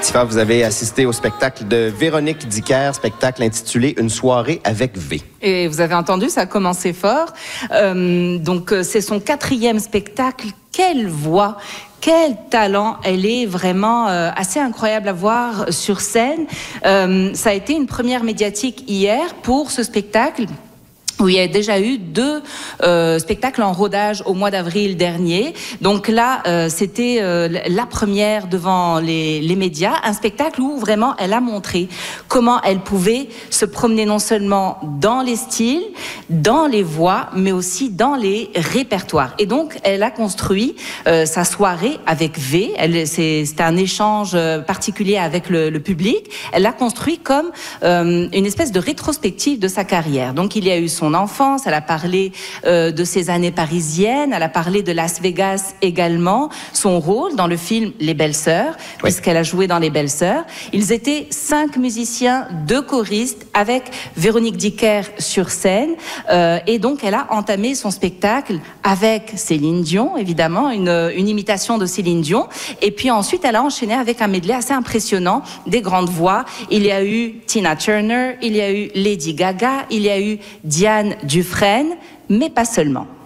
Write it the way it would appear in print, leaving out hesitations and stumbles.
Tifa, vous avez assisté au spectacle de Véronique Dicker, spectacle intitulé Une soirée avec V. Et vous avez entendu, ça a commencé fort. C'est son 4e spectacle. Quelle voix, quel talent. Elle est vraiment assez incroyable à voir sur scène. Ça a été une première médiatique hier pour ce spectacle, où il y a déjà eu 2 spectacles en rodage au mois d'avril dernier. Donc là, c'était la première devant les médias, un spectacle où vraiment elle a montré comment elle pouvait se promener non seulement dans les styles, dans les voix, mais aussi dans les répertoires. Et donc, elle a construit sa soirée avec V. C'est un échange particulier avec le public. Elle l'a construit comme une espèce de rétrospective de sa carrière. Donc, il y a eu son enfance, elle a parlé de ses années parisiennes, elle a parlé de Las Vegas également, son rôle dans le film Les Belles Sœurs, puisqu'elle a joué dans Les Belles Sœurs. Ils étaient 5 musiciens, 2 choristes, avec Véronique Dicker sur scène, et donc elle a entamé son spectacle avec Céline Dion, évidemment, une imitation de Céline Dion, et puis ensuite elle a enchaîné avec un medley assez impressionnant, des grandes voix. Il y a eu Tina Turner, il y a eu Lady Gaga, il y a eu Diane Dufresne, mais pas seulement.